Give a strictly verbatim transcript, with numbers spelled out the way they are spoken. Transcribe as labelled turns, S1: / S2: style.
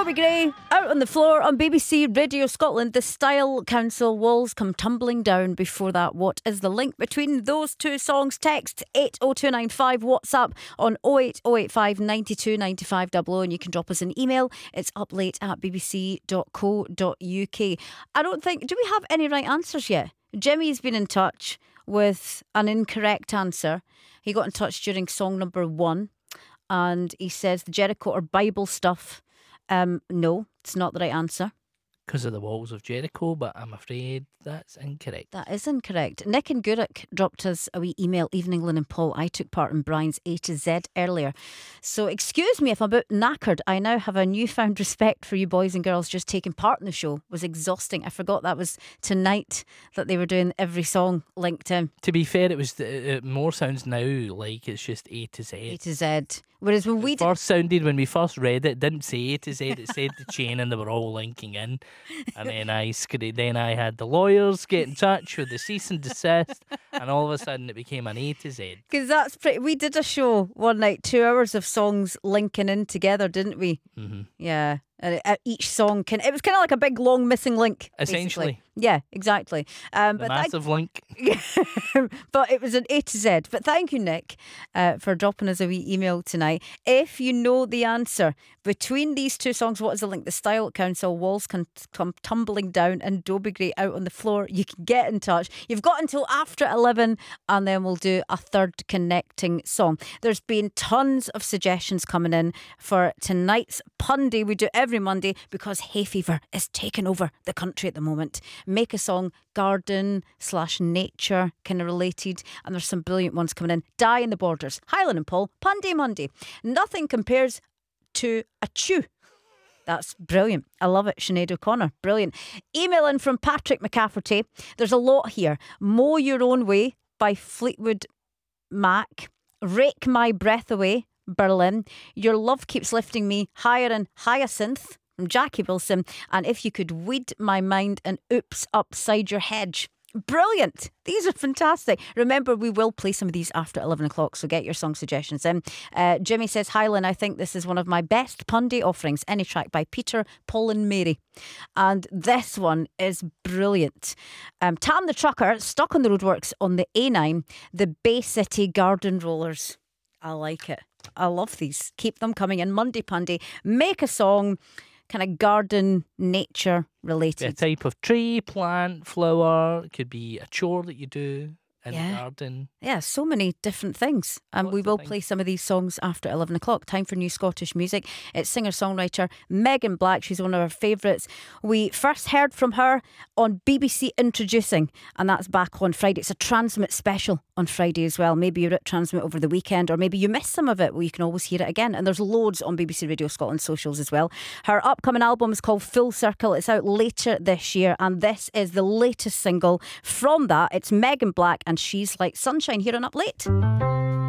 S1: Dobie Gray, out on the floor on B B C Radio Scotland. The Style Council walls come tumbling down. Before that, what is the link between those two songs? Text eight oh two nine five, WhatsApp on oh eight oh eight five nine two nine five zero zero, and you can drop us an email. It's uplate at b b c dot co dot u k. I don't think, do we have any right answers yet? Jimmy's been in touch with an incorrect answer. He got in touch during song number one, and he says the Jericho or Bible stuff. Um, no, it's not the right answer.
S2: Because of the walls of Jericho, but I'm afraid that's incorrect.
S1: That is incorrect. Nick and Guruk dropped us a wee email. Evening, Lynn and Paul. I took part in Brian's A to Z earlier. So excuse me if I'm a bit knackered. I now have a newfound respect for you boys and girls just taking part in the show. It was exhausting. I forgot that was tonight that they were doing every song linked in.
S2: To be fair, it was it more sounds now like it's just A to Z.
S1: A to Z. Whereas when we
S2: it
S1: did...
S2: first sounded, when we first read it, it didn't say A to Z, it said the chain, and they were all linking in. And then I screamed, then I had the lawyers get in touch with the cease and desist, and all of a sudden it became an A to Z.
S1: Because that's pretty. We did a show one night, two hours of songs linking in together, didn't we?
S2: Mm-hmm.
S1: Yeah. And each song can, it was kind of like a big long missing link,
S2: essentially.
S1: Basically. Yeah, exactly. Um,
S2: the
S1: but
S2: massive
S1: th-
S2: link.
S1: But it was an A to Z. But thank you, Nick, uh, for dropping us a wee email tonight. If you know the answer between these two songs, what is the link? The Style Council walls can come tumbling down and Dobie Gray out on the floor. You can get in touch. You've got until after eleven, and then we'll do a third connecting song. There's been tons of suggestions coming in for tonight's Pun Day. We do every Monday because hay fever is taking over the country at the moment. Make a song, garden slash nature kind of related, and there's some brilliant ones coming in. Die in the Borders, Highland and Paul, Pun Day Monday. Nothing compares to a chew. That's brilliant. I love it. Sinead O'Connor, brilliant. Email in from Patrick McCafferty. There's a lot here. Mow Your Own Way by Fleetwood Mac. Rake My Breath Away, Berlin. Your Love Keeps Lifting Me Higher and Hyacinth from Jackie Wilson. And If You Could Weed My Mind and Oops Upside Your Hedge. Brilliant. These are fantastic. Remember, we will play some of these after eleven o'clock, so get your song suggestions in. Uh, Jimmy says, hi Lynn, I think this is one of my best Pun Day offerings. Any track by Peter, Paul and Mary. And this one is brilliant. Um, Tam the Trucker, stuck on the roadworks on the A nine, the Bay City Garden Rollers. I like it. I love these. Keep them coming in. Monday Pun Day. Make a song, kind of garden, nature related.
S2: A type of tree, plant, flower. It could be a chore that you do in
S1: yeah.
S2: the garden.
S1: Yeah, so many different things. And um, we will play some of these songs after eleven o'clock. Time for new Scottish music. It's singer-songwriter Megan Black. She's one of our favourites. We first heard from her on B B C Introducing, and that's back on Friday. It's a Transmit special on Friday as well. Maybe you're at Transmit over the weekend, or maybe you missed some of it. Well, you can always hear it again. And there's loads on B B C Radio Scotland socials as well. Her upcoming album is called Full Circle. It's out later this year, and this is the latest single from that. It's Megan Black, and she's like sunshine here on Up Late.